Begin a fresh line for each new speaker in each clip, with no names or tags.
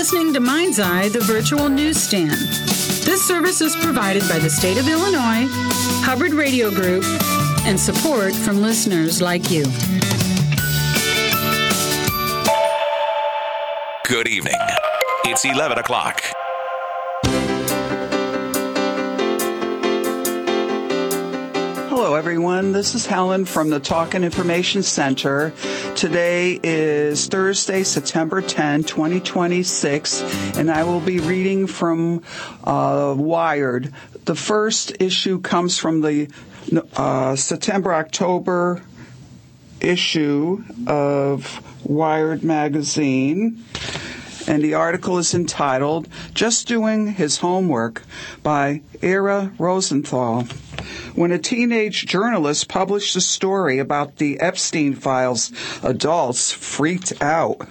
listening to Mind's Eye, the virtual newsstand. This service is provided by the state of Illinois, Hubbard Radio Group, and support from listeners like you.
Good evening. It's 11 o'clock.
Hello, everyone. This is Helen from the Talk and Information Center. Today is Thursday, September 10, 2026, and I will be reading from Wired. The first issue comes from the September-October issue of Wired magazine. And the article is entitled, Just Doing His Homework by Ira Rosenthal. When a teenage journalist published a story about the Epstein files, adults freaked out.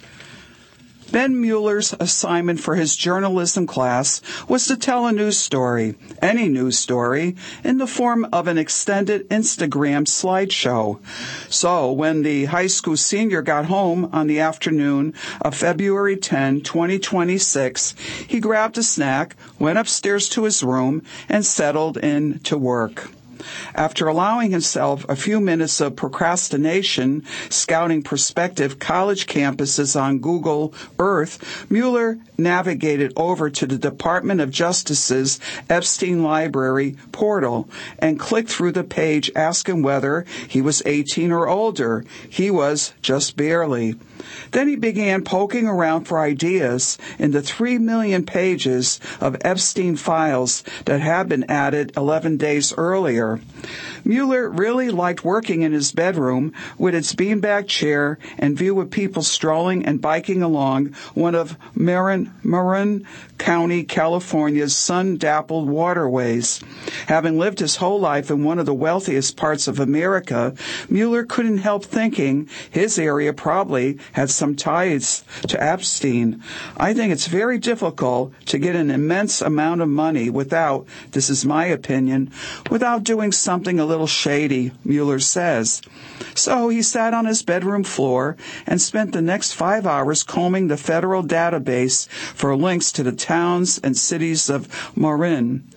Ben Mueller's assignment for his journalism class was to tell a news story, any news story, in the form of an extended Instagram slideshow. So when the high school senior got home on the afternoon of February 10, 2026, he grabbed a snack, went upstairs to his room, and settled in to work. After allowing himself a few minutes of procrastination, scouting prospective college campuses on Google Earth, Mueller navigated over to the Department of Justice's Epstein Library portal and clicked through the page asking whether he was 18 or older. He was just barely. Then he began poking around for ideas in the 3 million pages of Epstein files that had been added 11 days earlier. Mueller really liked working in his bedroom with its beanbag chair and view of people strolling and biking along one of Marin County, California's sun-dappled waterways. Having lived his whole life in one of the wealthiest parts of America, Mueller couldn't help thinking his area probably had some ties to Epstein. I think it's very difficult to get an immense amount of money without, this is my opinion, without doing something a little shady, Mueller says. So he sat on his bedroom floor and spent the next 5 hours combing the federal database for links to the towns and cities of Marin.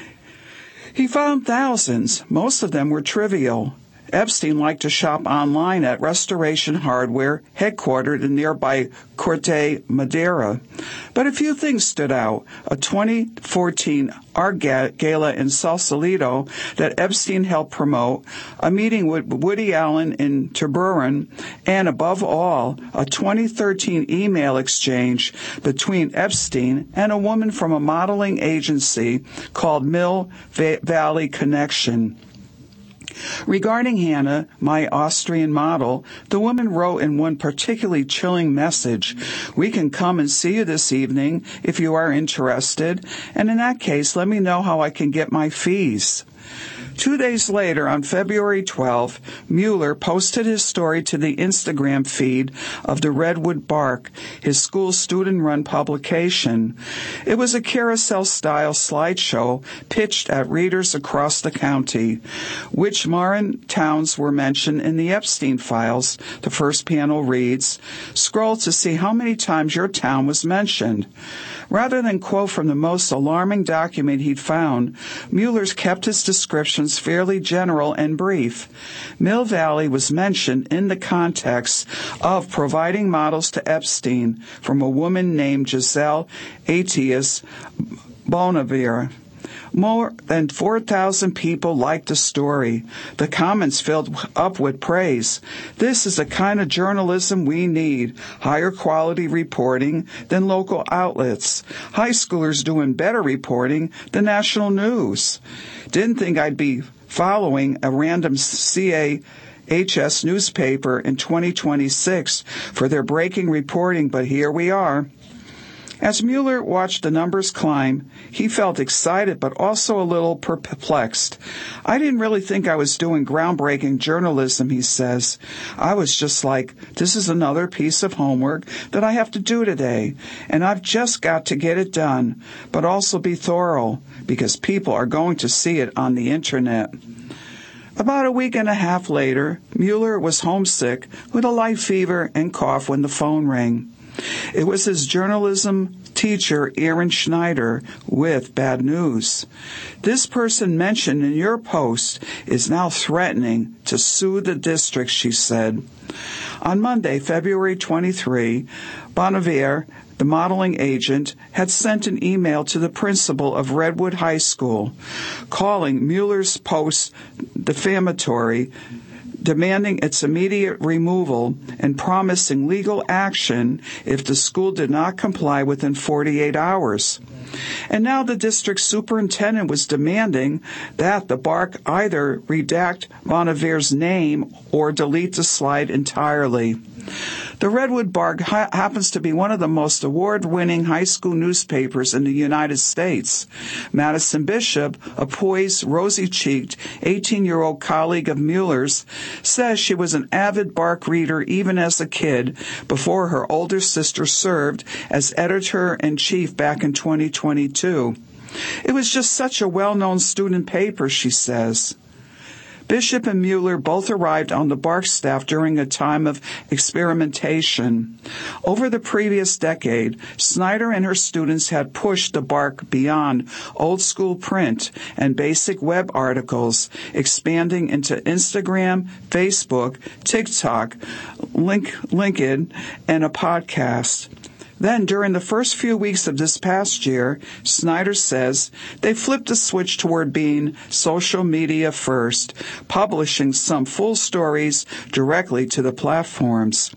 He found thousands. Most of them were trivial. Epstein liked to shop online at Restoration Hardware, headquartered in nearby Corte Madera. But a few things stood out. A 2014 art gala in Sausalito that Epstein helped promote, a meeting with Woody Allen in Tiburon, and above all, a 2013 email exchange between Epstein and a woman from a modeling agency called Mill Valley Connection. Regarding Hannah, my Austrian model, the woman wrote in one particularly chilling message, "We can come and see you this evening if you are interested, and in that case, let me know how I can get my fees." 2 days later, on February 12th, Mueller posted his story to the Instagram feed of the Redwood Bark, his school's student-run publication. It was a carousel-style slideshow pitched at readers across the county. Which Marin towns were mentioned in the Epstein files? The first panel reads, "Scroll to see how many times your town was mentioned." Rather than quote from the most alarming document he'd found, Mueller's kept his descriptions fairly general and brief. Mill Valley was mentioned in the context of providing models to Epstein from a woman named Giselle Atias Bonavere. More than 4,000 people liked the story. The comments filled up with praise. This is the kind of journalism we need, higher quality reporting than local outlets. High schoolers doing better reporting than national news. Didn't think I'd be following a random CAHS newspaper in 2026 for their breaking reporting, but here we are. As Mueller watched the numbers climb, he felt excited but also a little perplexed. "I didn't really think I was doing groundbreaking journalism," he says. "I was just like, this is another piece of homework that I have to do today, and I've just got to get it done, but also be thorough, because people are going to see it on the internet." About a week and a half later, Mueller was homesick with a light fever and cough when the phone rang. It was his journalism teacher, Aaron Schneider, with bad news. This person mentioned in your post is now threatening to sue the district, she said. On Monday, February 23, Bonnevier, the modeling agent, had sent an email to the principal of Redwood High School, calling Mueller's post defamatory, demanding its immediate removal and promising legal action if the school did not comply within 48 hours. And now the district superintendent was demanding that the BARC either redact Bonnevier's name or delete the slide entirely. The Redwood BARC happens to be one of the most award-winning high school newspapers in the United States. Madison Bishop, a poised, rosy-cheeked 18-year-old colleague of Mueller's, says she was an avid BARC reader even as a kid before her older sister served as editor-in-chief back in 2022. It was just such a well-known student paper, she says. Bishop and Mueller both arrived on the BARC staff during a time of experimentation. Over the previous decade, Snyder and her students had pushed the BARC beyond old-school print and basic web articles, expanding into Instagram, Facebook, TikTok, LinkedIn, and a podcast. Then, during the first few weeks of this past year, Snyder says they flipped the switch toward being social media first, publishing some full stories directly to the platforms.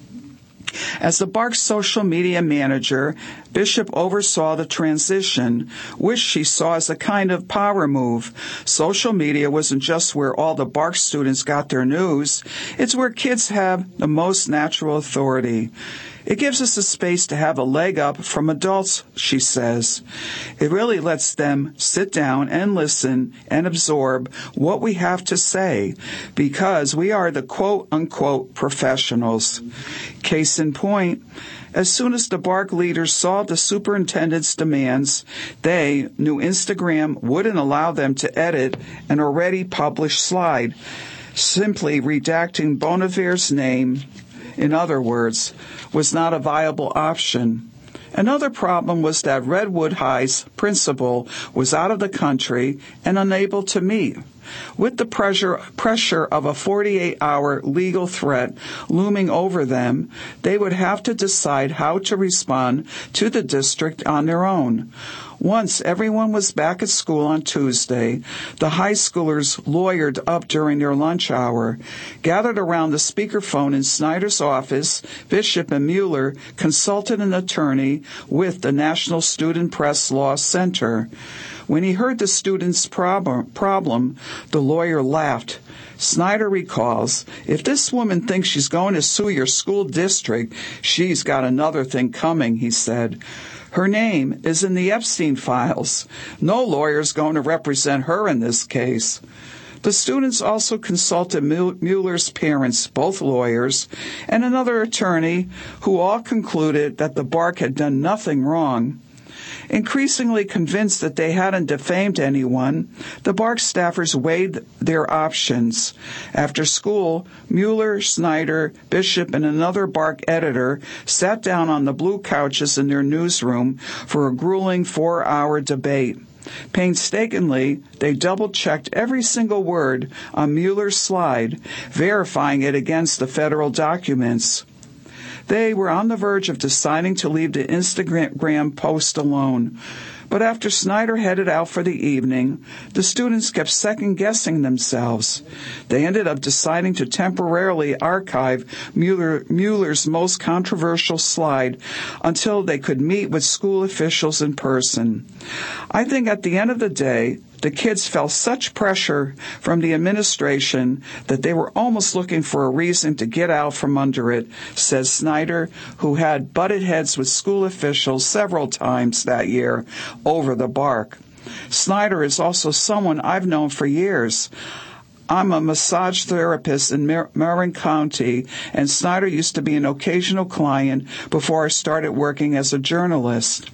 As the BARC social media manager, Bishop oversaw the transition, which she saw as a kind of power move. Social media wasn't just where all the BARC students got their news. It's where kids have the most natural authority. It gives us a space to have a leg up from adults, she says. It really lets them sit down and listen and absorb what we have to say because we are the quote-unquote professionals. Case in point, as soon as the BARC leaders saw the superintendent's demands, they knew Instagram wouldn't allow them to edit an already published slide, simply redacting Bonnevier's name. In other words, was not a viable option. Another problem was that Redwood High's principal was out of the country and unable to meet. With the pressure of a 48-hour legal threat looming over them, they would have to decide how to respond to the district on their own. Once everyone was back at school on Tuesday, the high schoolers lawyered up during their lunch hour. Gathered around the speakerphone in Snyder's office, Bishop and Mueller consulted an attorney with the National Student Press Law Center. When he heard the student's problem, the lawyer laughed. Snyder recalls, if this woman thinks she's going to sue your school district, she's got another thing coming, he said. Her name is in the Epstein files. No lawyer's going to represent her in this case. The students also consulted Mueller's parents, both lawyers, and another attorney who all concluded that the BARC had done nothing wrong. Increasingly convinced that they hadn't defamed anyone, the BARC staffers weighed their options. After school, Mueller, Snyder, Bishop, and another BARC editor sat down on the blue couches in their newsroom for a grueling 4-hour debate. Painstakingly, they double-checked every single word on Mueller's slide, verifying it against the federal documents. They were on the verge of deciding to leave the Instagram post alone. But after Snyder headed out for the evening, the students kept second-guessing themselves. They ended up deciding to temporarily archive Mueller's most controversial slide until they could meet with school officials in person. I think at the end of the day, the kids felt such pressure from the administration that they were almost looking for a reason to get out from under it, says Snyder, who had butted heads with school officials several times that year over the BARC. Snyder is also someone I've known for years. I'm a massage therapist in Marin County, and Snyder used to be an occasional client before I started working as a journalist.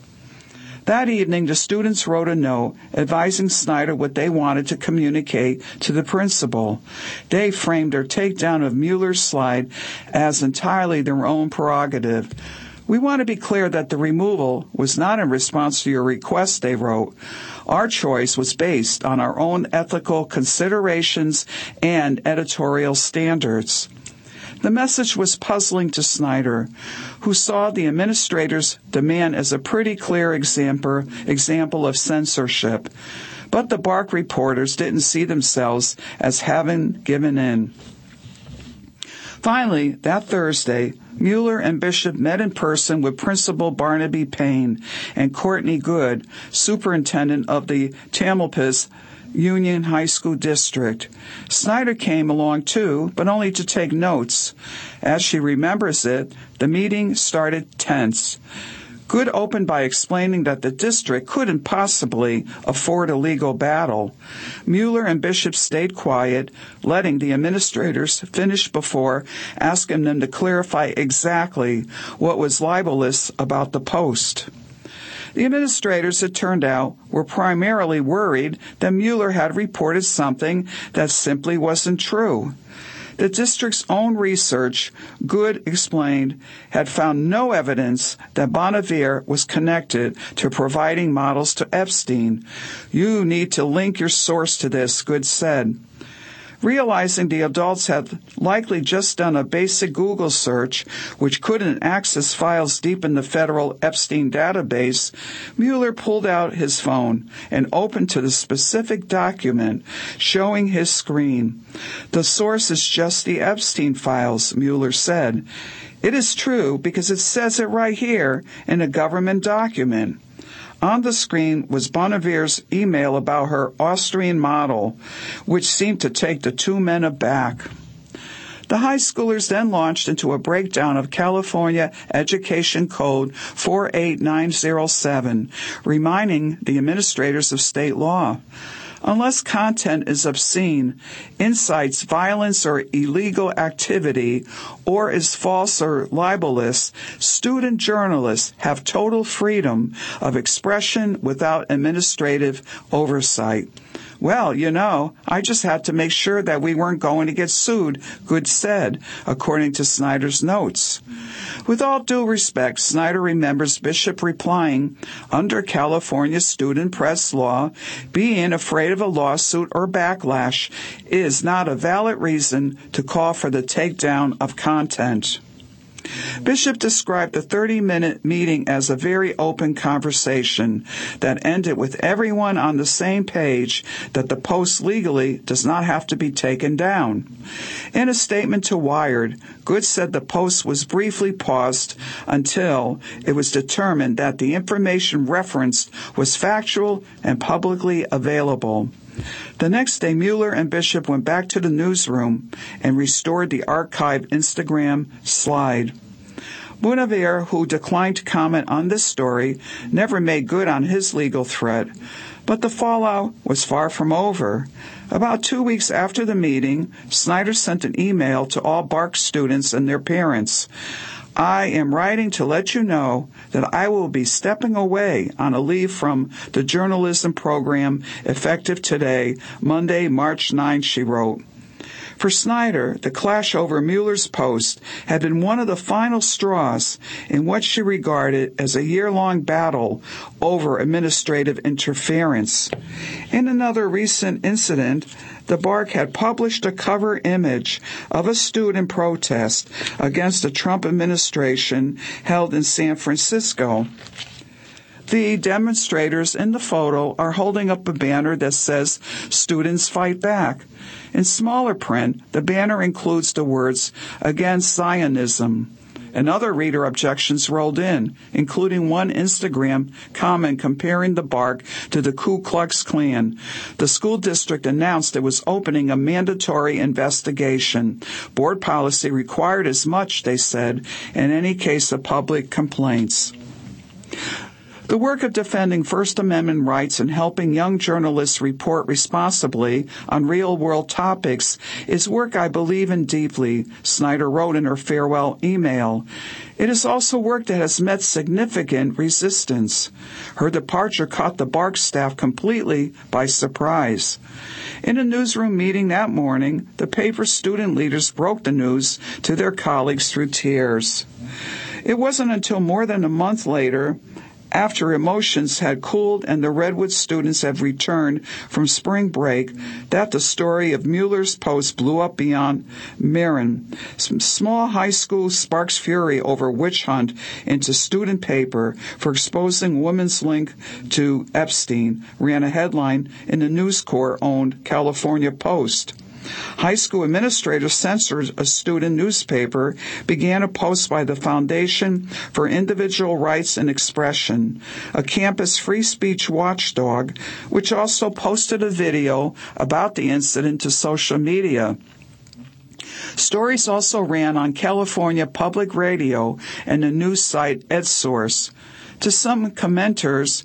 That evening, the students wrote a note advising Snyder what they wanted to communicate to the principal. They framed their takedown of Mueller's slide as entirely their own prerogative. We want to be clear that the removal was not in response to your request, they wrote. Our choice was based on our own ethical considerations and editorial standards. The message was puzzling to Snyder, who saw the administrator's demand as a pretty clear example of censorship. But the BARC reporters didn't see themselves as having given in. Finally, that Thursday, Mueller and Bishop met in person with Principal Barnaby Payne and Courtney Good, superintendent of the Tamalpais Union High School District. Snyder came along too, but only to take notes. As she remembers it, the meeting started tense. Good opened by explaining that the district couldn't possibly afford a legal battle. Mueller and Bishop stayed quiet, letting the administrators finish before asking them to clarify exactly what was libelous about the post. The administrators, it turned out, were primarily worried that Mueller had reported something that simply wasn't true. The district's own research, Good explained, had found no evidence that Bonnevier was connected to providing models to Epstein. You need to link your source to this, Good said. Realizing the adults had likely just done a basic Google search, which couldn't access files deep in the federal Epstein database, Mueller pulled out his phone and opened to the specific document, showing his screen. The source is just the Epstein files, Mueller said. It is true because it says it right here in a government document. On the screen was Bonnevier's email about her Austrian model, which seemed to take the two men aback. The high schoolers then launched into a breakdown of California Education Code 48907, reminding the administrators of state law. Unless content is obscene, incites violence or illegal activity, or is false or libelous, student journalists have total freedom of expression without administrative oversight. Well, I just had to make sure that we weren't going to get sued, Good said, according to Snyder's notes. With all due respect, Snyder remembers Bishop replying, under California student press law, being afraid of a lawsuit or backlash is not a valid reason to call for the takedown of content. Bishop described the 30-minute meeting as a very open conversation that ended with everyone on the same page that the post legally does not have to be taken down. In a statement to Wired, Good said the post was briefly paused until it was determined that the information referenced was factual and publicly available. The next day, Mueller and Bishop went back to the newsroom and restored the archived Instagram slide. Bonnevier, who declined to comment on this story, never made good on his legal threat. But the fallout was far from over. About 2 weeks after the meeting, Snyder sent an email to all BARC students and their parents. I am writing to let you know that I will be stepping away on a leave from the journalism program effective today, Monday, March 9, she wrote. For Snyder, the clash over Mueller's post had been one of the final straws in what she regarded as a year-long battle over administrative interference. In another recent incident, the BARC had published a cover image of a student protest against the Trump administration held in San Francisco. The demonstrators in the photo are holding up a banner that says, "Students Fight Back." In smaller print, the banner includes the words, "Against Zionism." And other reader objections rolled in, including one Instagram comment comparing the BARC to the Ku Klux Klan. The school district announced it was opening a mandatory investigation. Board policy required as much, they said, in any case of public complaints. The work of defending First Amendment rights and helping young journalists report responsibly on real-world topics is work I believe in deeply, Snyder wrote in her farewell email. It is also work that has met significant resistance. Her departure caught the BARC staff completely by surprise. In a newsroom meeting that morning, the paper's student leaders broke the news to their colleagues through tears. It wasn't until more than a month later, after emotions had cooled and the Redwood students had returned from spring break, that the story of Mueller's post blew up beyond Marin. Some small high school sparks fury over witch hunt into student paper for exposing women's link to Epstein, ran a headline in the News Corps-owned California Post. High school administrators censored a student newspaper, began a post by the Foundation for Individual Rights and Expression, a campus free speech watchdog, which also posted a video about the incident to social media. Stories also ran on California Public Radio and the news site EdSource. To some commenters,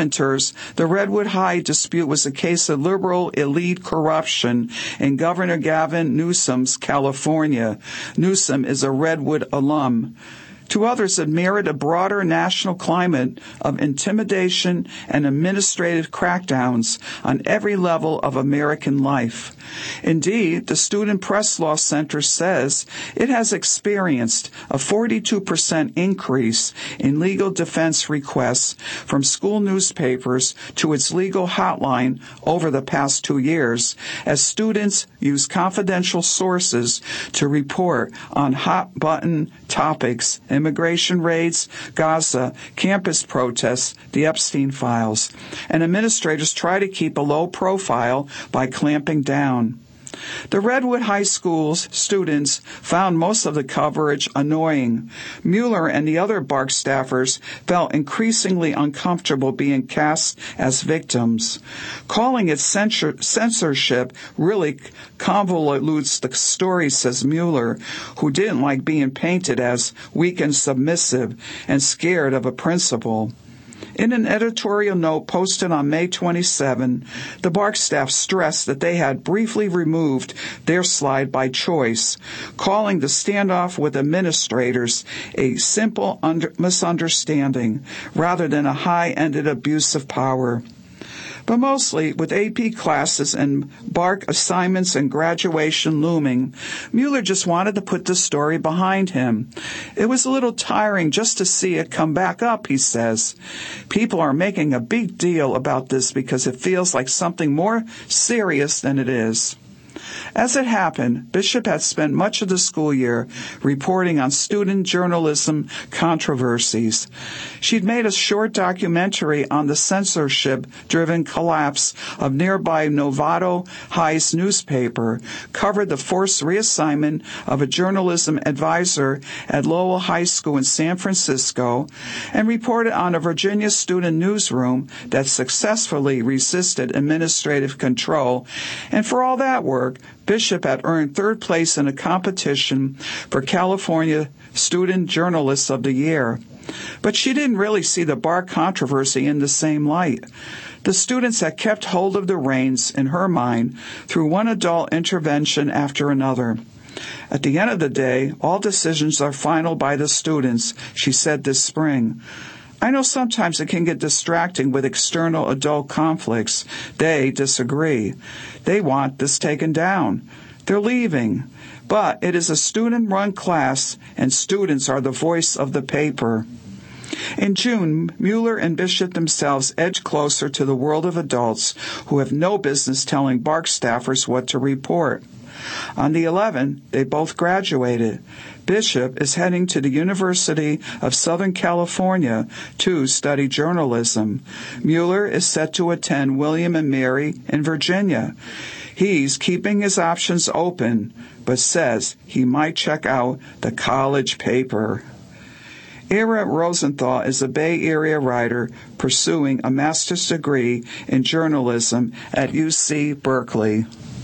the Redwood High dispute was a case of liberal elite corruption in Governor Gavin Newsom's California. Newsom is a Redwood alum. To others, it mirrored a broader national climate of intimidation and administrative crackdowns on every level of American life. Indeed, the Student Press Law Center says it has experienced a 42% increase in legal defense requests from school newspapers to its legal hotline over the past 2 years, as students use confidential sources to report on hot-button topics: immigration raids, Gaza, campus protests, the Epstein files. And administrators try to keep a low profile by clamping down. The Redwood High School's students found most of the coverage annoying. Mueller and the other BARC staffers felt increasingly uncomfortable being cast as victims. Calling it censorship really convolutes the story, says Mueller, who didn't like being painted as weak and submissive and scared of a principal. In an editorial note posted on May 27, the BARC staff stressed that they had briefly removed their slide by choice, calling the standoff with administrators a simple misunderstanding rather than a high-ended abuse of power. But mostly, with AP classes and BARC assignments and graduation looming, Mueller just wanted to put the story behind him. It was a little tiring just to see it come back up, he says. People are making a big deal about this because it feels like something more serious than it is. As it happened, Bishop had spent much of the school year reporting on student journalism controversies. She'd made a short documentary on the censorship-driven collapse of nearby Novato High's newspaper, covered the forced reassignment of a journalism advisor at Lowell High School in San Francisco, and reported on a Virginia student newsroom that successfully resisted administrative control. And for all that work, Bishop had earned third place in a competition for California Student Journalists of the Year. But she didn't really see the BARC controversy in the same light. The students had kept hold of the reins, in her mind, through one adult intervention after another. At the end of the day, all decisions are final by the students, she said this spring. I know sometimes it can get distracting with external adult conflicts. They disagree. They want this taken down. They're leaving. But it is a student-run class, and students are the voice of the paper. In June, Mueller and Bishop themselves edged closer to the world of adults who have no business telling BARC staffers what to report. On the 11th, they both graduated. Bishop is heading to the University of Southern California to study journalism. Mueller is set to attend William and Mary in Virginia. He's keeping his options open, but says he might check out the college paper. Ira Rosenthal is a Bay Area writer pursuing a master's degree in journalism at UC Berkeley.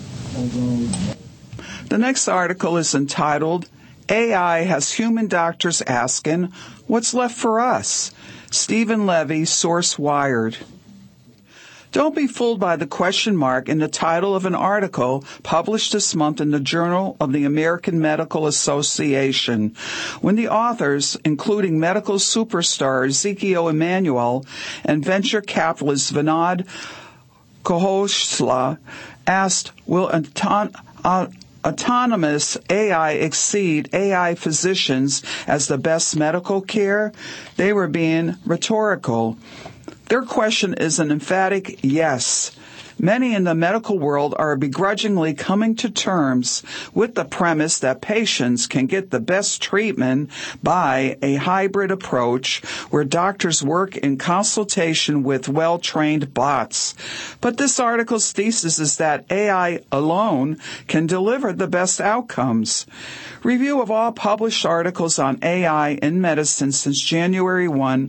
The next article is entitled, AI Has Human Doctors Asking, What's Left for Us? Stephen Levy, source Wired. Don't be fooled by the question mark in the title of an article published this month in the Journal of the American Medical Association, when the authors, including medical superstar Ezekiel Emanuel and venture capitalist Vinod Khosla, asked, will autonomous AI exceed AI physicians as the best medical care? They were being rhetorical. Their question is an emphatic yes. Many in the medical world are begrudgingly coming to terms with the premise that patients can get the best treatment by a hybrid approach where doctors work in consultation with well-trained bots. But this article's thesis is that AI alone can deliver the best outcomes. Review of all published articles on AI in medicine since January 1,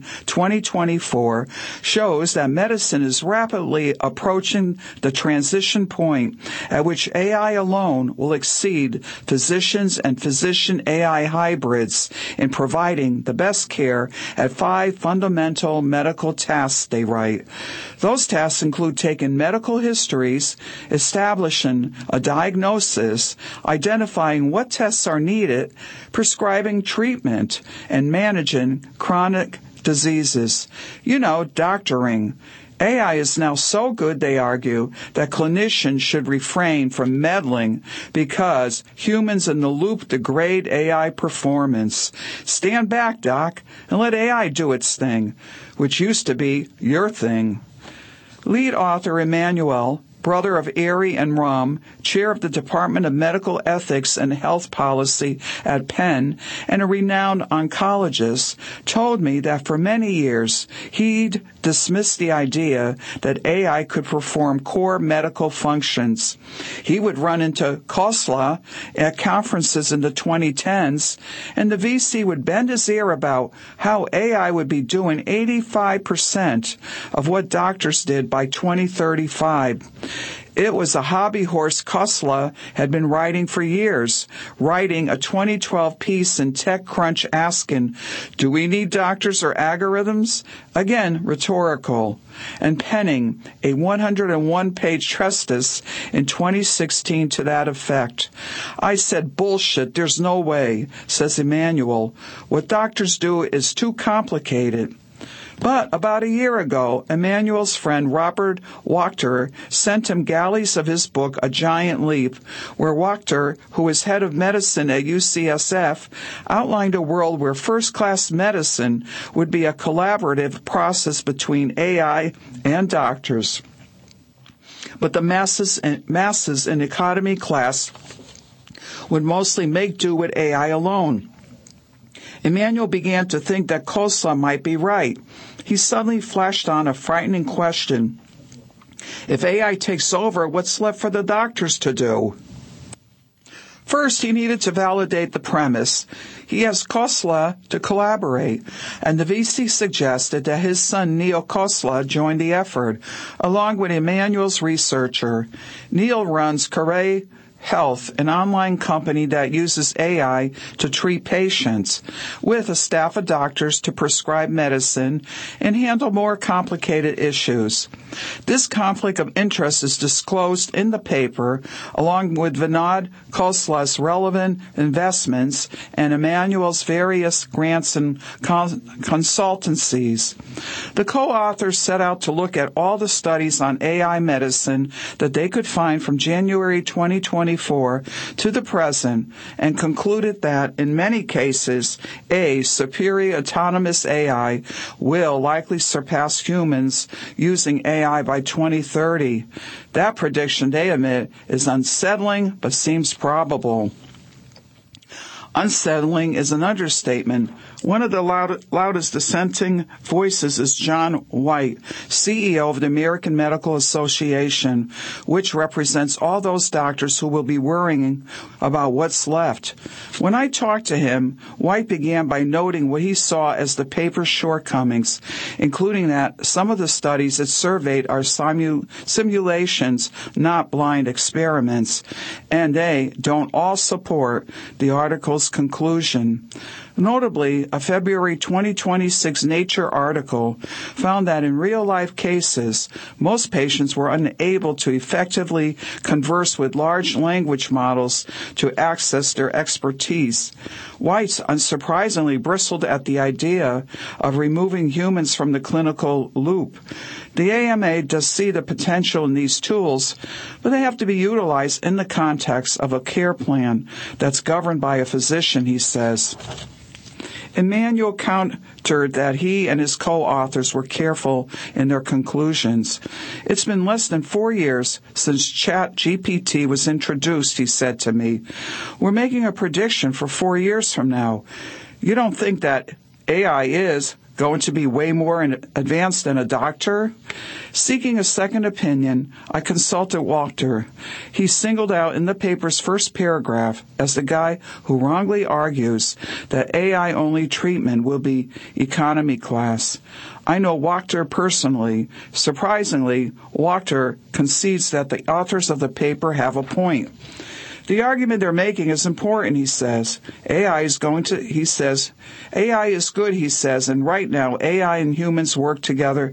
2024 shows that medicine is rapidly approaching the transition point at which AI alone will exceed physicians and physician-AI hybrids in providing the best care at 5 fundamental medical tasks, they write. Those tasks include taking medical histories, establishing a diagnosis, identifying what tests are needed, prescribing treatment, and managing chronic diseases. Doctoring. AI is now so good, they argue, that clinicians should refrain from meddling because humans in the loop degrade AI performance. Stand back, Doc, and let AI do its thing, which used to be your thing. Lead author Emmanuel, brother of Ari and Ram, chair of the Department of Medical Ethics and Health Policy at Penn, and a renowned oncologist, told me that for many years he'd dismissed the idea that AI could perform core medical functions. He would run into Khosla at conferences in the 2010s, and the VC would bend his ear about how AI would be doing 85% of what doctors did by 2035. It was a hobby horse Khosla had been riding for years, writing a 2012 piece in TechCrunch asking, do we need doctors or algorithms? Again, rhetorical. And penning a 101-page treatise in 2016 to that effect. I said, bullshit, there's no way, says Emmanuel. What doctors do is too complicated. But about a year ago, Emmanuel's friend Robert Wachter sent him galleys of his book, A Giant Leap, where Wachter, who is head of medicine at UCSF, outlined a world where first-class medicine would be a collaborative process between AI and doctors. But the masses in economy class would mostly make do with AI alone. Emmanuel began to think that Khosla might be right. He suddenly flashed on a frightening question. If AI takes over, what's left for the doctors to do? First, he needed to validate the premise. He asked Khosla to collaborate, and the VC suggested that his son Neil Khosla join the effort, along with Emmanuel's researcher. Neil runs Caray Health, an online company that uses AI to treat patients, with a staff of doctors to prescribe medicine and handle more complicated issues. This conflict of interest is disclosed in the paper, along with Vinod Khosla's relevant investments and Emmanuel's various grants and consultancies. The co-authors set out to look at all the studies on AI medicine that they could find from January 2024 to the present and concluded that, in many cases, a superior autonomous AI will likely surpass humans using AI by 2030. That prediction, they admit, is unsettling but seems probable. Unsettling is an understatement. One of the loudest dissenting voices is John White, CEO of the American Medical Association, which represents all those doctors who will be worrying about what's left. When I talked to him, White began by noting what he saw as the paper's shortcomings, including that some of the studies it surveyed are simulations, not blind experiments, and they don't all support the article's conclusion. Notably, a February 2026 Nature article found that in real-life cases, most patients were unable to effectively converse with large language models to access their expertise. Whites, unsurprisingly, bristled at the idea of removing humans from the clinical loop. The AMA does see the potential in these tools, but they have to be utilized in the context of a care plan that's governed by a physician, he says. Emanuel countered that he and his co-authors were careful in their conclusions. It's been less than 4 years since ChatGPT was introduced, he said to me. We're making a prediction for 4 years from now. You don't think that AI is going to be way more advanced than a doctor? Seeking a second opinion, I consulted Walter. He's singled out in the paper's first paragraph as the guy who wrongly argues that AI-only treatment will be economy class. I know Walter personally. Surprisingly, Walter concedes that the authors of the paper have a point. The argument they're making is important, he says. AI is good, he says, and right now AI and humans together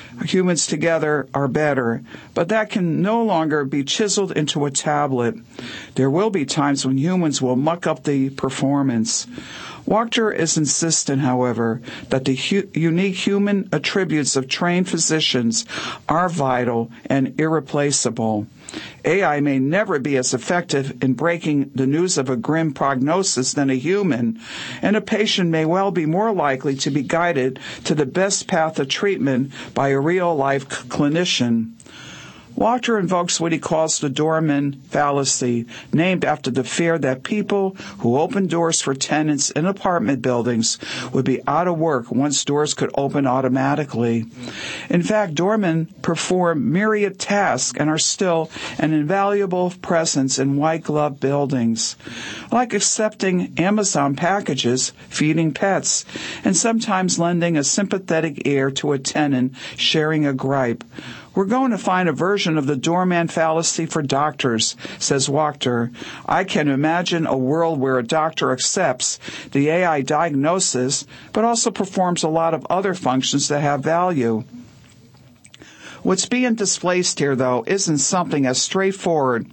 are better, but that can no longer be chiseled into a tablet. There will be times when humans will muck up the performance. Walker is insistent, however, that the unique human attributes of trained physicians are vital and irreplaceable. AI may never be as effective in breaking the news of a grim prognosis than a human, and a patient may well be more likely to be guided to the best path of treatment by a real-life clinician. Walter invokes what he calls the doorman fallacy, named after the fear that people who open doors for tenants in apartment buildings would be out of work once doors could open automatically. In fact, doormen perform myriad tasks and are still an invaluable presence in white-glove buildings, like accepting Amazon packages, feeding pets, and sometimes lending a sympathetic ear to a tenant sharing a gripe. We're going to find a version of the doorman fallacy for doctors, says Wachter. I can imagine a world where a doctor accepts the AI diagnosis, but also performs a lot of other functions that have value. What's being displaced here, though, isn't something as straightforward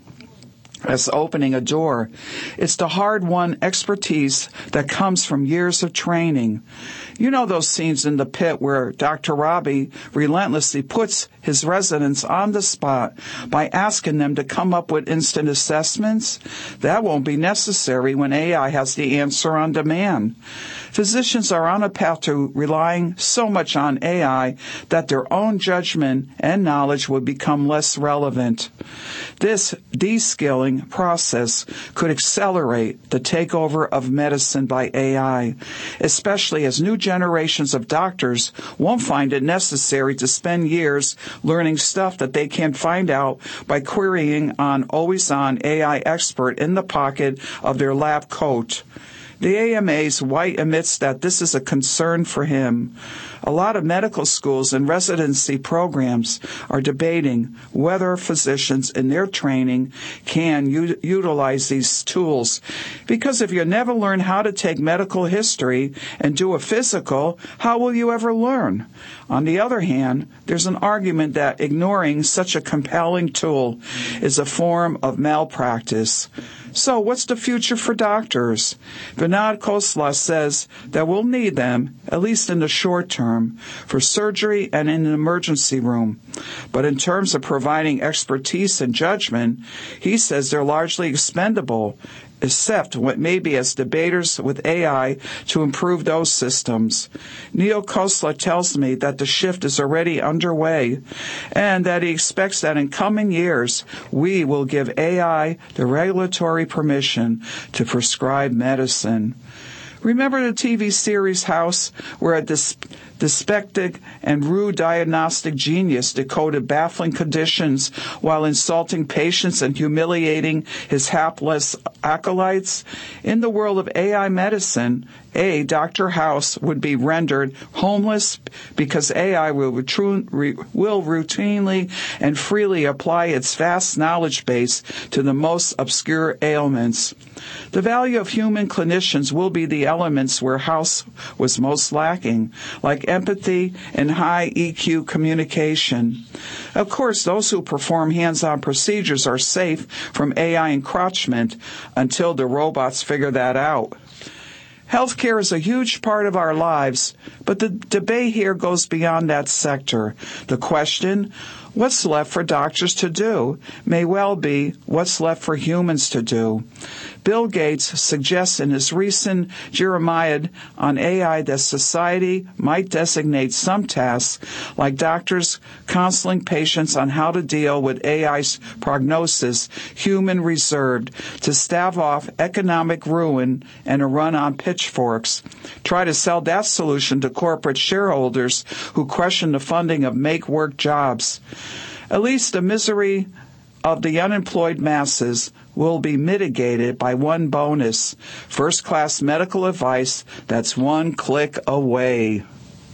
as opening a door. It's the hard-won expertise that comes from years of training. You know those scenes in The Pit where Dr. Robbie relentlessly puts his residents on the spot by asking them to come up with instant assessments? That won't be necessary when AI has the answer on demand. Physicians are on a path to relying so much on AI that their own judgment and knowledge will become less relevant. This de-skilling process could accelerate the takeover of medicine by AI, especially as new generations of doctors won't find it necessary to spend years learning stuff that they can't find out by querying an always-on AI expert in the pocket of their lab coat. The AMA's White admits that this is a concern for him. A lot of medical schools and residency programs are debating whether physicians in their training can utilize these tools. Because if you never learn how to take medical history and do a physical, how will you ever learn? On the other hand, there's an argument that ignoring such a compelling tool is a form of malpractice. So what's the future for doctors? Vinod Khosla says that we'll need them, at least in the short term, for surgery and in an emergency room. But in terms of providing expertise and judgment, he says they're largely expendable, except what may be as debaters with AI to improve those systems. Neil Khosla tells me that the shift is already underway and that he expects that in coming years we will give AI the regulatory permission to prescribe medicine. Remember the TV series House, where a dyspeptic and rude diagnostic genius decoded baffling conditions while insulting patients and humiliating his hapless acolytes? In the world of AI medicine, Dr. House would be rendered homeless because AI will routinely and freely apply its vast knowledge base to the most obscure ailments. The value of human clinicians will be the elements where House was most lacking, like empathy and high EQ communication. Of course, those who perform hands-on procedures are safe from AI encroachment until the robots figure that out. Healthcare is a huge part of our lives, but the debate here goes beyond that sector. The question, what's left for doctors to do, may well be what's left for humans to do. Bill Gates suggests in his recent Jeremiad on AI that society might designate some tasks, like doctors counseling patients on how to deal with AI's prognosis, human reserved, to stave off economic ruin and a run on pitchforks. Try to sell that solution to corporate shareholders who question the funding of make-work jobs. At least the misery of the unemployed masses will be mitigated by one bonus: first-class medical advice that's one click away.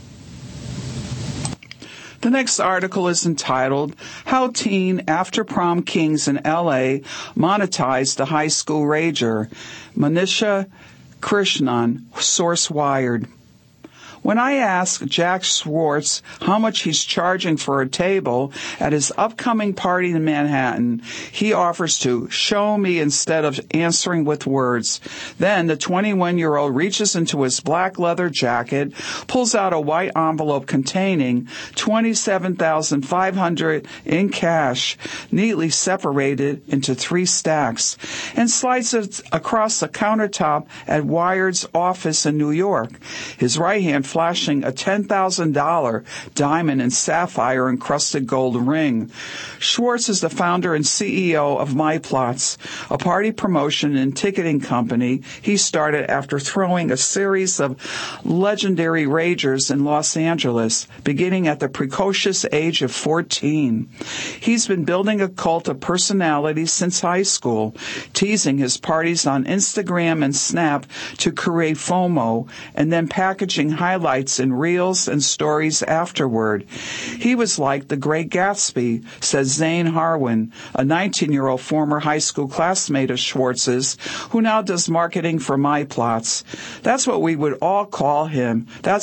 The next article is entitled, How Teen After-Prom Kings in L.A. Monetized the High School Rager. Manisha Krishnan, source Wired. When I asked Jack Schwartz how much he's charging for a table at his upcoming party in Manhattan, he offers to show me instead of answering with words. Then the 21-year-old reaches into his black leather jacket, pulls out a white envelope containing $27,500 in cash, neatly separated into 3 stacks, and slides it across the countertop at Wired's office in New York. His right hand flashing a $10,000 diamond and sapphire encrusted gold ring. Schwartz is the founder and CEO of MyPlots, a party promotion and ticketing company he started after throwing a series of legendary ragers in Los Angeles, beginning at the precocious age of 14. He's been building a cult of personality since high school, teasing his parties on Instagram and Snap to create FOMO, and then packaging highlights in reels and stories afterward. He was like the Great Gatsby, says Zane Harwin, a 19-year-old former high school classmate of Schwartz's, who now does marketing for MyPlots. That's what we would all call him.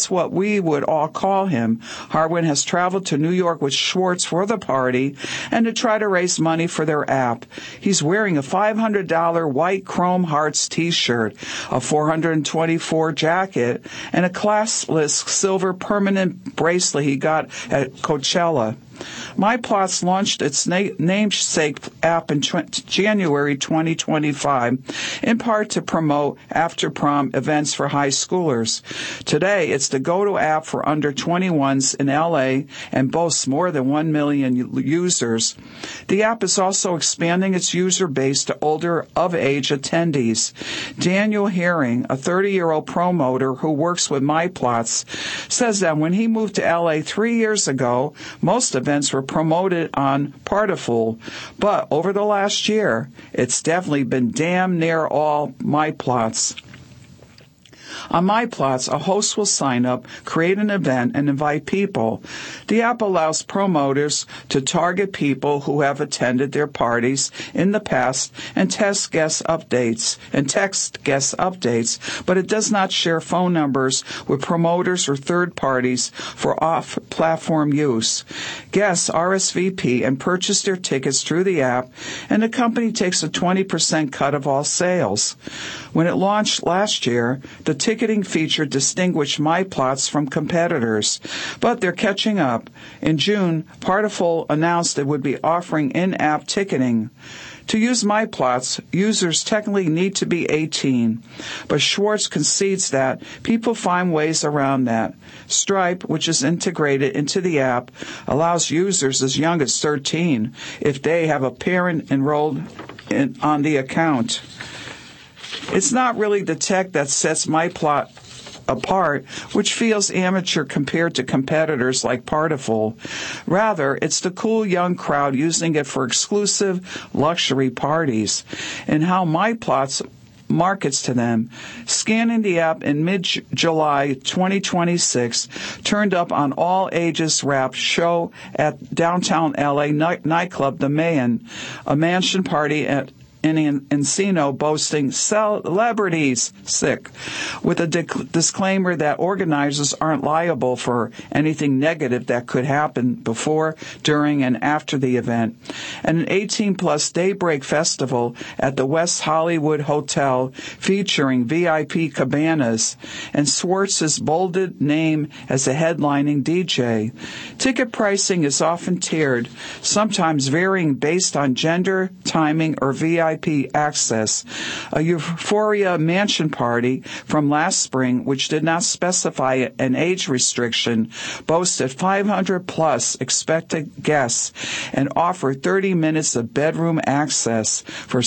Harwin has traveled to New York with Schwartz for the party and to try to raise money for their app. He's wearing a $500 white Chrome Hearts t-shirt, a $424 jacket, and a classless silver permanent bracelet he got at Coachella. MyPlots launched its namesake app in January 2025, in part to promote after-prom events for high schoolers. Today, it's the go-to app for under 21s in L.A. and boasts more than 1 million users. The app is also expanding its user base to older of-age attendees. Daniel Herring, a 30-year-old promoter who works with MyPlots, says that when he moved to L.A. 3 years ago, most events were promoted on Partiful, but over the last year, it's definitely been damn near all MyPlots. On MyPlots, a host will sign up, create an event, and invite people. The app allows promoters to target people who have attended their parties in the past and text guest updates, but it does not share phone numbers with promoters or third parties for off-platform use. Guests RSVP and purchase their tickets through the app, and the company takes a 20% cut of all sales. When it launched last year, the ticketing feature distinguished MyPlots from competitors, but they're catching up. In June, Partiful announced it would be offering in-app ticketing. To use MyPlots, users technically need to be 18, but Schwartz concedes that people find ways around that. Stripe, which is integrated into the app, allows users as young as 13 if they have a parent enrolled on the account. It's not really the tech that sets MyPlot apart, which feels amateur compared to competitors like Partiful. Rather, it's the cool young crowd using it for exclusive luxury parties, and how MyPlots markets to them. Scanning the app in mid-July 2026 turned up on all ages rap show at downtown LA nightclub The Mayan, a mansion party in Encino boasting celebrities sick, with a disclaimer that organizers aren't liable for anything negative that could happen before, during, and after the event, and an 18-plus daybreak festival at the West Hollywood Hotel featuring VIP cabanas and Schwartz's bolded name as a headlining DJ. Ticket pricing is often tiered, sometimes varying based on gender, timing, or VIP access. A Euphoria mansion party from last spring, which did not specify an age restriction, boasted 500-plus expected guests and offered 30 minutes of bedroom access for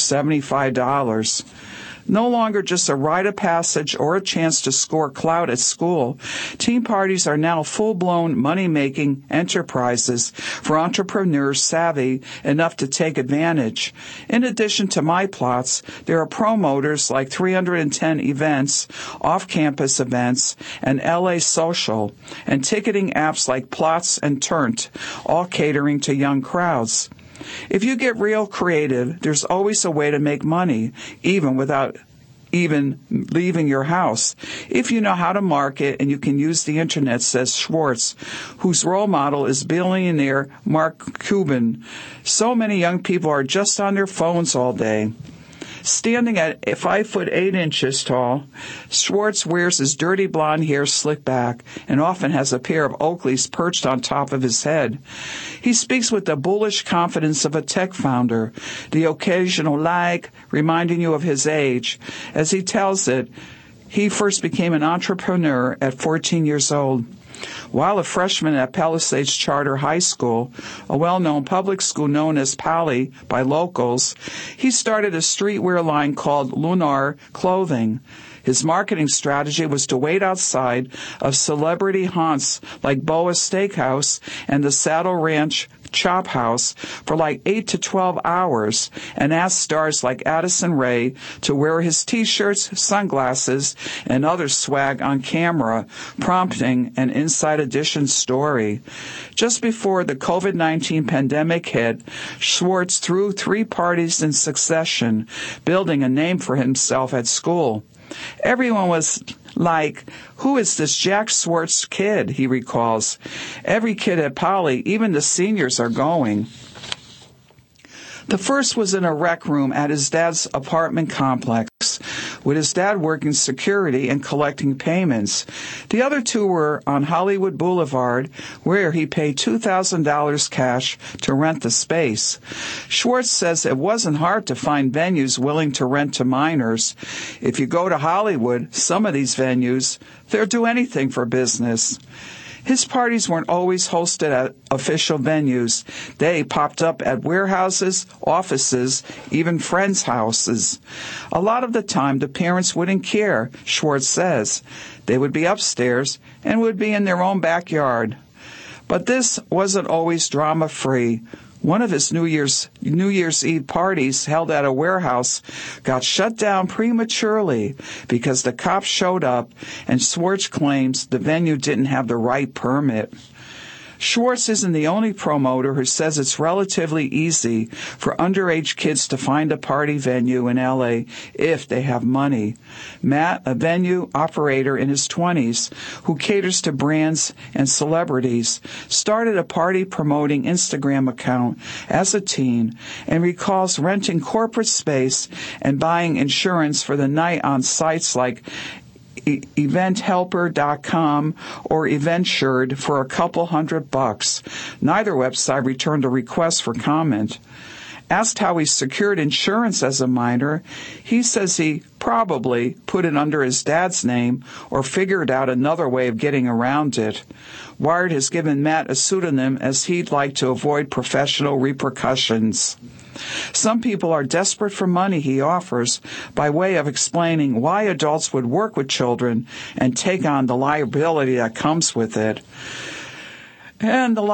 $75. No longer just a rite of passage or a chance to score clout at school, teen parties are now full-blown money-making enterprises for entrepreneurs savvy enough to take advantage. In addition to My Plots, there are promoters like 310 Events, off-campus events, and LA Social, and ticketing apps like Plots and Turnt, all catering to young crowds. If you get real creative, there's always a way to make money, even without even leaving your house. If you know how to market and you can use the internet, says Schwartz, whose role model is billionaire Mark Cuban. So many young people are just on their phones all day. Standing at 5'8" tall, Schwartz wears his dirty blonde hair slicked back and often has a pair of Oakleys perched on top of his head. He speaks with the bullish confidence of a tech founder, the occasional like reminding you of his age. As he tells it, he first became an entrepreneur at 14 years old. While a freshman at Palisades Charter High School, a well-known public school known as Pali by locals, he started a streetwear line called Lunar Clothing. His marketing strategy was to wait outside of celebrity haunts like Boa Steakhouse and the Saddle Ranch Chop House for like 8 to 12 hours and ask stars like Addison Rae to wear his T-shirts, sunglasses, and other swag on camera, prompting an Inside Edition story. Just before the COVID-19 pandemic hit, Schwartz threw 3 parties in succession, building a name for himself at school. Everyone was like, who is this Jack Schwartz kid, he recalls. Every kid at Poly, even the seniors, are going. The first was in a rec room at his dad's apartment complex, with his dad working security and collecting payments. The other 2 were on Hollywood Boulevard, where he paid $2,000 cash to rent the space. Schwartz says it wasn't hard to find venues willing to rent to minors. If you go to Hollywood, some of these venues, they'll do anything for business. His parties weren't always hosted at official venues. They popped up at warehouses, offices, even friends' houses. A lot of the time, the parents wouldn't care, Schwartz says. They would be upstairs and would be in their own backyard. But this wasn't always drama-free. One of his New Year's Eve parties held at a warehouse got shut down prematurely because the cops showed up, and Schwartz claims the venue didn't have the right permit. Schwartz isn't the only promoter who says it's relatively easy for underage kids to find a party venue in L.A. if they have money. Matt, a venue operator in his 20s who caters to brands and celebrities, started a party-promoting Instagram account as a teen and recalls renting corporate space and buying insurance for the night on sites like eventhelper.com or Eventured for a couple $100. Neither website returned a request for comment. Asked how he secured insurance as a minor, he says he probably put it under his dad's name or figured out another way of getting around it. Wired has given Matt a pseudonym as he'd like to avoid professional repercussions. Some people are desperate for money, he offers, by way of explaining why adults would work with children and take on the liability that comes with it. And the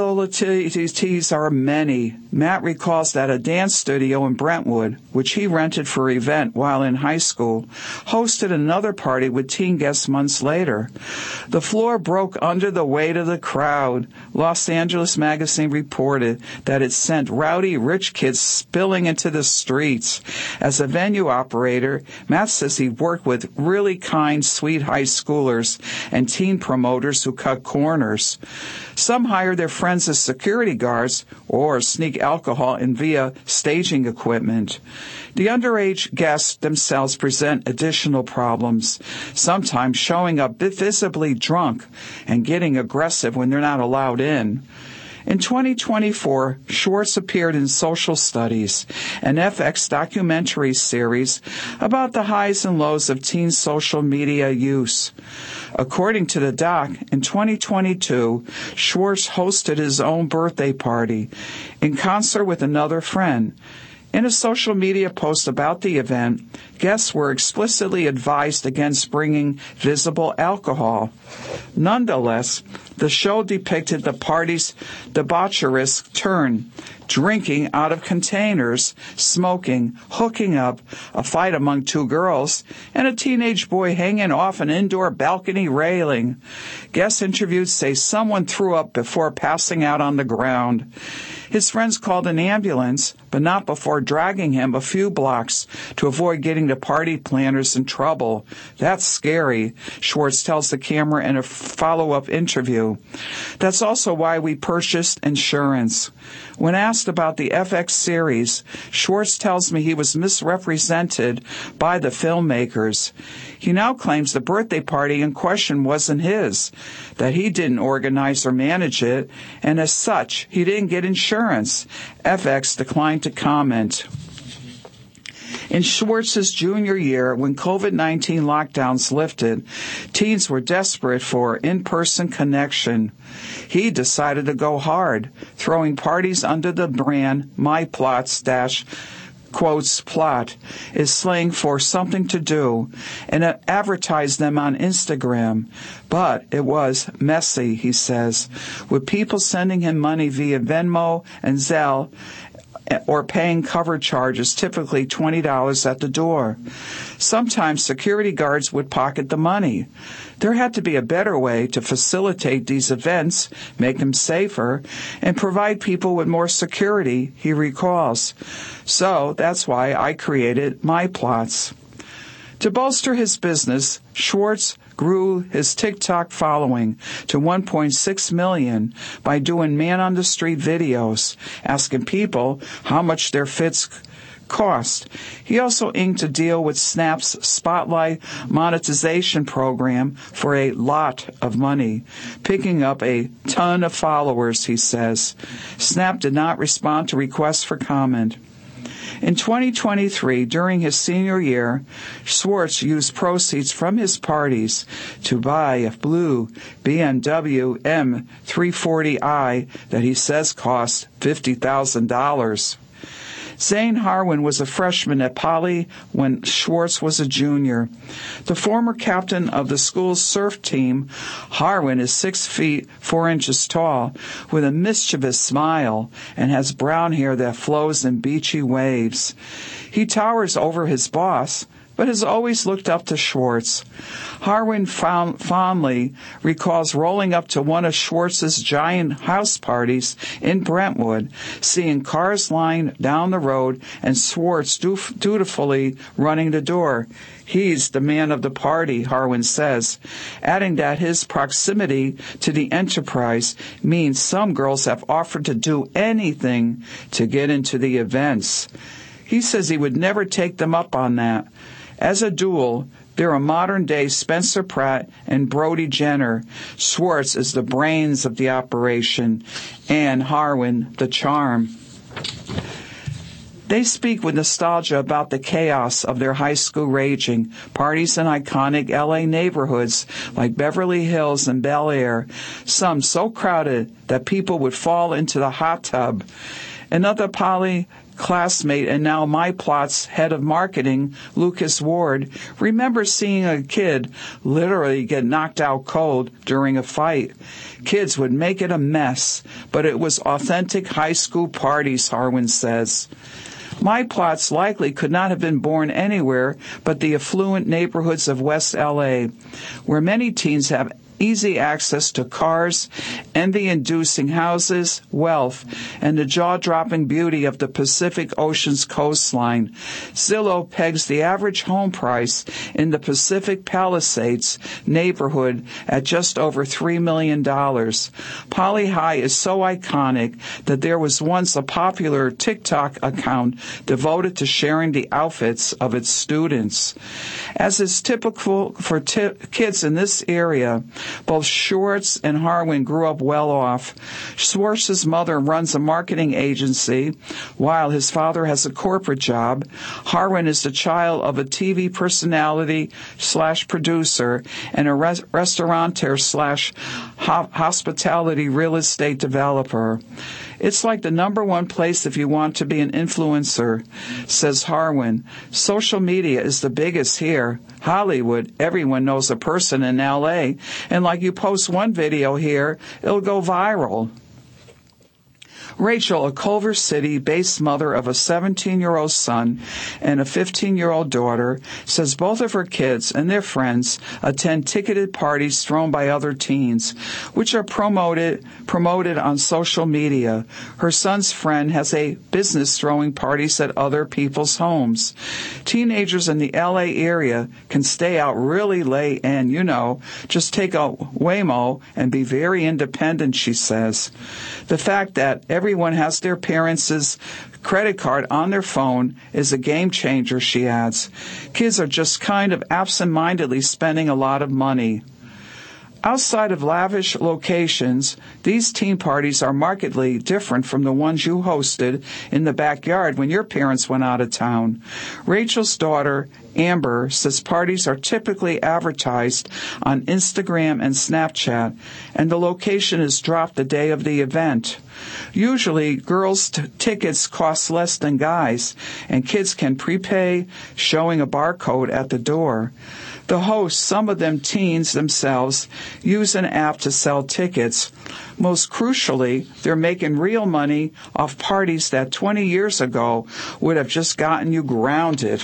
liabilities are many. Matt recalls that a dance studio in Brentwood, which he rented for an event while in high school, hosted another party with teen guests months later. The floor broke under the weight of the crowd. Los Angeles Magazine reported that it sent rowdy rich kids spilling into the streets. As a venue operator, Matt says he worked with really kind, sweet high schoolers and teen promoters who cut corners. Some hire their friends as security guards or sneak alcohol in via staging equipment. The underage guests themselves present additional problems, sometimes showing up visibly drunk and getting aggressive when they're not allowed in. In 2024, Schwartz appeared in Social Studies, an FX documentary series about the highs and lows of teen social media use. According to the doc, in 2022, Schwartz hosted his own birthday party in concert with another friend. In a social media post about the event, guests were explicitly advised against bringing visible alcohol. Nonetheless, the show depicted the party's debaucherous turn, drinking out of containers, smoking, hooking up, a fight among two girls, and a teenage boy hanging off an indoor balcony railing. Guests interviewed say someone threw up before passing out on the ground. His friends called an ambulance, but not before dragging him a few blocks to avoid getting the party planners in trouble. That's scary, Schwartz tells the camera in a follow-up interview. That's also why we purchased insurance. When asked about the FX series, Schwartz tells me he was misrepresented by the filmmakers. He now claims the birthday party in question wasn't his, that he didn't organize or manage it, and as such, he didn't get insurance. FX declined to comment. In Schwartz's junior year, when COVID-19 lockdowns lifted, teens were desperate for in-person connection. He decided to go hard, throwing parties under the brand MyPlots quotes plot is slang for something to do, and advertised them on Instagram. But it was messy, he says, with people sending him money via Venmo and Zelle, or paying cover charges, typically $20 at the door. Sometimes security guards would pocket the money. There had to be a better way to facilitate these events, make them safer, and provide people with more security, he recalls. So that's why I created MyPlots. To bolster his business, Schwartz grew his TikTok following to 1.6 million by doing man-on-the-street videos, asking people how much their fits cost. He also inked a deal with Snap's Spotlight monetization program for a lot of money, picking up a ton of followers, he says. Snap did not respond to requests for comment. In 2023, during his senior year, Schwartz used proceeds from his parties to buy a blue BMW M340i that he says cost $50,000. Zane Harwin was a freshman at Poly when Schwartz was a junior. The former captain of the school's surf team, Harwin is 6 feet 4 inches tall, with a mischievous smile, and has brown hair that flows in beachy waves. He towers over his boss, but has always looked up to Schwartz. Harwin fondly recalls rolling up to one of Schwartz's giant house parties in Brentwood, seeing cars lined down the road, and Schwartz dutifully running the door. He's the man of the party, Harwin says, adding that his proximity to the enterprise means some girls have offered to do anything to get into the events. He says he would never take them up on that. As a duo, they're a modern-day Spencer Pratt and Brody Jenner. Schwartz is the brains of the operation, and Harwin the charm. They speak with nostalgia about the chaos of their high school raging, parties in iconic L.A. neighborhoods like Beverly Hills and Bel Air, some so crowded that people would fall into the hot tub, Another Polly classmate and now MyPlot's head of marketing, Lucas Ward, remembers seeing a kid literally get knocked out cold during a fight. Kids would make it a mess, but it was authentic high school parties, Harwin says. MyPlots likely could not have been born anywhere but the affluent neighborhoods of West L.A., where many teens have easy access to cars, envy-inducing houses, wealth, and the jaw-dropping beauty of the Pacific Ocean's coastline. Zillow pegs the average home price in the Pacific Palisades neighborhood at just over $3 million. Poly High is so iconic that there was once a popular TikTok account devoted to sharing the outfits of its students. As is typical for kids in this area, both Schwartz and Harwin grew up well off. Schwartz's mother runs a marketing agency, while his father has a corporate job. Harwin is the child of a TV personality / producer and a restaurateur / hospitality real estate developer. It's like the number one place if you want to be an influencer, says Harwin. Social media is the biggest here. Hollywood, everyone knows a person in L.A., and like you post one video here, it'll go viral. Rachel, a Culver City-based mother of a 17-year-old son and a 15-year-old daughter, says both of her kids and their friends attend ticketed parties thrown by other teens, which are promoted on social media. Her son's friend has a business throwing parties at other people's homes. Teenagers in the L.A. area can stay out really late and, just take a Waymo and be very independent, she says. The fact that everyone has their parents' credit card on their phone is a game changer, she adds. Kids are just kind of absent-mindedly spending a lot of money. Outside of lavish locations, these teen parties are markedly different from the ones you hosted in the backyard when your parents went out of town. Rachel's daughter, Amber, says parties are typically advertised on Instagram and Snapchat, and the location is dropped the day of the event. Usually, girls' tickets cost less than guys, and kids can prepay, showing a barcode at the door. The hosts, some of them teens themselves, use an app to sell tickets. Most crucially, they're making real money off parties that 20 years ago would have just gotten you grounded.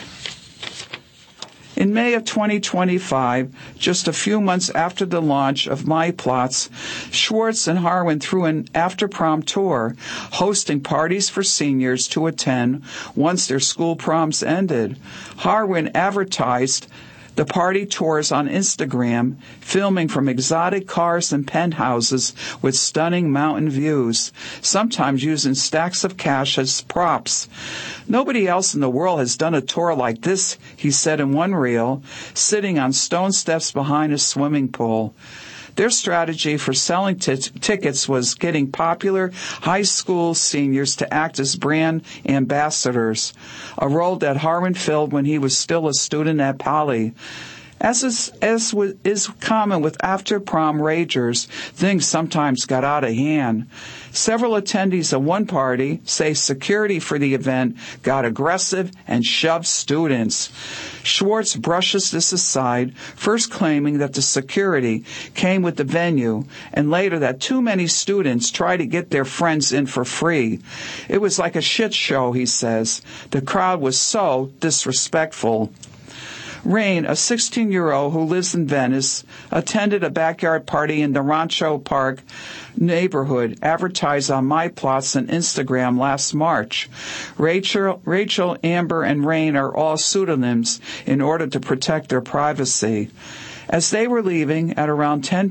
In May of 2025, just a few months after the launch of MyPlots, Schwartz and Harwin threw an after-prom tour, hosting parties for seniors to attend once their school proms ended. Harwin advertised the party tours on Instagram, filming from exotic cars and penthouses with stunning mountain views, sometimes using stacks of cash as props. Nobody else in the world has done a tour like this, he said in one reel, sitting on stone steps behind a swimming pool. Their strategy for selling tickets was getting popular high school seniors to act as brand ambassadors, a role that Harwin filled when he was still a student at Poly. As is common with after-prom ragers, things sometimes got out of hand. Several attendees of one party say security for the event got aggressive and shoved students. Schwartz brushes this aside, first claiming that the security came with the venue, and later that too many students tried to get their friends in for free. It was like a shit show, he says. The crowd was so disrespectful. Rain, a 16-year-old who lives in Venice, attended a backyard party in the Rancho Park neighborhood, advertised on MyPlots and Instagram last March. Rachel, Amber, and Rain are all pseudonyms in order to protect their privacy. As they were leaving at around 10